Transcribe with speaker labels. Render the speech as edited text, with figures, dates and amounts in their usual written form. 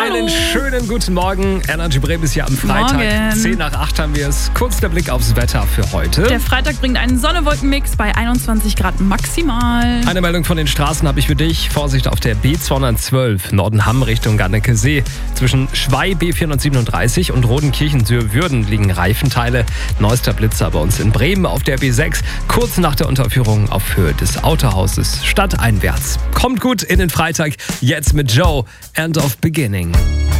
Speaker 1: Einen schönen guten Morgen. Energy Bremen ist hier am Freitag.
Speaker 2: Morgen.
Speaker 1: 10 nach 8 haben wir es. Kurz der Blick aufs Wetter für heute.
Speaker 2: Der Freitag bringt einen Sonne-Wolken-Mix bei 21 Grad maximal.
Speaker 1: Eine Meldung von den Straßen habe ich für dich. Vorsicht auf der B212 Norden-Hamm Richtung Garnecke-See. Zwischen Schwey B437 und Rodenkirchen-Sürwürden liegen Reifenteile. Neuester Blitzer bei uns in Bremen auf der B6. Kurz nach der Unterführung auf Höhe des Autohauses stadteinwärts. Kommt gut in den Freitag. Jetzt mit Joe, End of Beginning.